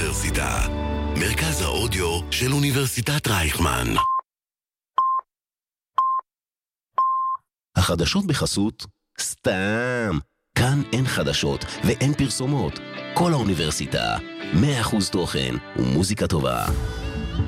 האוניברסיטה, מרכז האודיו של אוניברסיטת רייכמן. החדשות בחסות סתם. כאן אין חדשות ואין פרסומות. כל האוניברסיטה, 100% תוכן ומוזיקה טובה.